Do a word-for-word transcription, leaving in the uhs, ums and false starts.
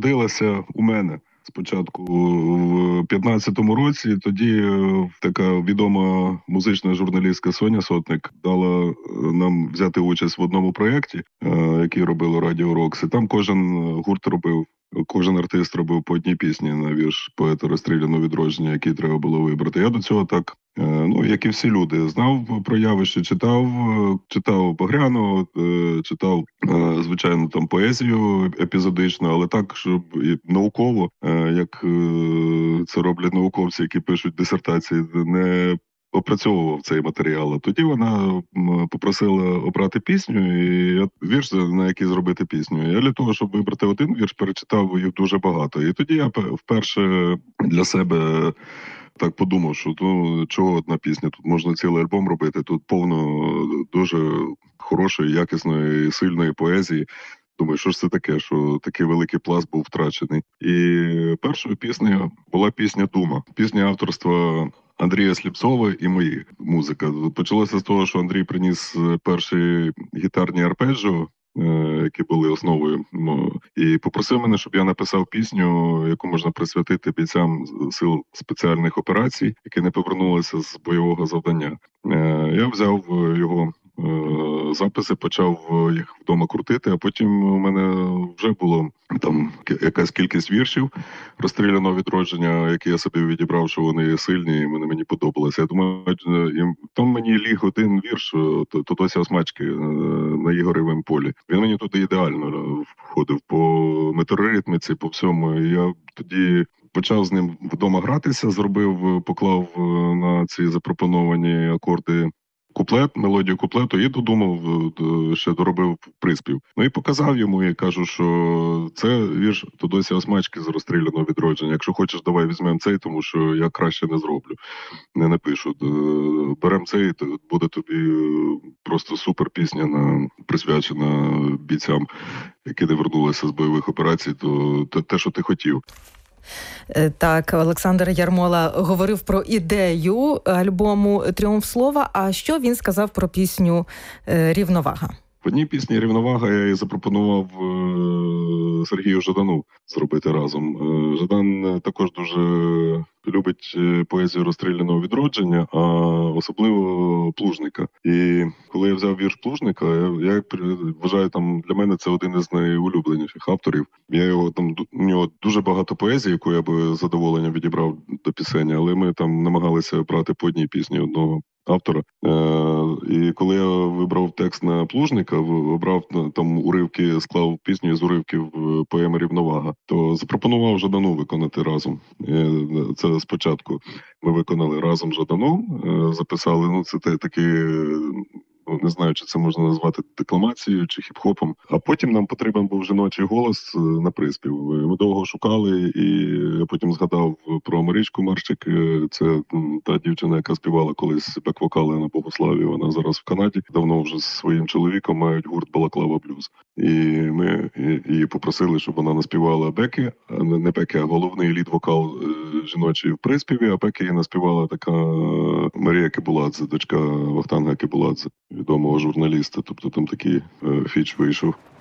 народилася у мене. Спочатку в п'ятнадцятому році, тоді е, така відома музична журналістка Соня Сотник дала е, нам взяти участь в одному проєкті, е, який робило Радіо Рокс. І там кожен гурт робив, кожен артист робив по одній пісні на вірш поета розстріляного відродження, який треба було вибрати. Я до цього так, е, ну, як і всі люди, знав про явище, читав, е, читав Багряного, е, читав, е, звичайно, там поезію епізодично, але так, щоб і науково, е, як е, це роблять науковці, які пишуть дисертації, не опрацьовував цей матеріал. А тоді вона м, попросила обрати пісню, і я вірш, на який зробити пісню. Я для того, щоб вибрати один вірш, перечитав їх дуже багато. І тоді я пе- вперше для себе так подумав, що ну, чого одна пісня, тут можна цілий альбом робити, тут повно дуже хорошої, якісної, сильної поезії. Думаю, що ж це таке, що такий великий пласт був втрачений. І першою піснею була пісня «Дума». Пісня авторства Андрія Сліпцова і мої музика. Почалося з того, що Андрій приніс перші гітарні арпеджіо, е, які були основою, ну, і попросив мене, щоб я написав пісню, яку можна присвятити бійцям сил спеціальних операцій, які не повернулися з бойового завдання. Е, Я взяв його е, записи, почав їх вдома крутити, а потім у мене вже було там якась кількість віршів розстріляного відродження, які я собі відібрав, що вони сильні, і вони мені подобалися. Я думаю, їм там мені ліг один вірш Тодося Осмачки на Ігоревому полі. Він мені туди ідеально входив по метеоритміці, по всьому. І я тоді почав з ним вдома гратися, зробив, поклав на ці запропоновані акорди куплет, мелодію куплету, і додумав, ще доробив приспів. Ну і показав йому, і кажу, що це вірш Тодосі Осмачки з розстріляного відродження. Якщо хочеш, давай візьмемо цей, тому що я краще не зроблю, не напишу. Беремо цей, буде тобі просто супер пісня, на, присвячена бійцям, які не вернулися з бойових операцій, то те, що ти хотів. Так, Олександр Ярмола говорив про ідею альбому «Тріумф слова». А що він сказав про пісню «Рівновага»? В одній пісні «Рівновага» я і запропонував Сергію Жадану зробити разом. Жадан також дуже любить поезію розстріляного відродження, а особливо Плужника. І коли я взяв вірш Плужника, я, я вважаю, там для мене це один із найулюбленіших авторів. Я його там, у нього дуже багато поезії, яку я би з задоволенням відібрав до пісень, але ми там намагалися брати по одній пісні одного автора. Е, і коли я вибрав текст на Плужника, обрав там уривки, склав пісню з уривків поеми «Рівновага», то запропонував Жадану виконати разом. Е, це спочатку ми виконали разом з Жаданом, е, записали, ну це такий, ну, не знаю, чи це можна назвати декламацією чи хіп-хопом. А потім нам потрібен був жіночий голос на приспів. Ми довго шукали, і я потім згадав про Марічку Марчик. Це та дівчина, яка співала колись бек-вокали на Богославі. Вона зараз в Канаді. Давно вже з своїм чоловіком мають гурт «Балаклава Блюз». І ми її попросили, щоб вона наспівала беки, не беки, а головний лід-вокал жіночий в приспіві, а беки її наспівала така Марія Кибуладзе, дочка Вахтанга Кибуладзе, відомого журналіста. Тобто там такий фіч вийшов.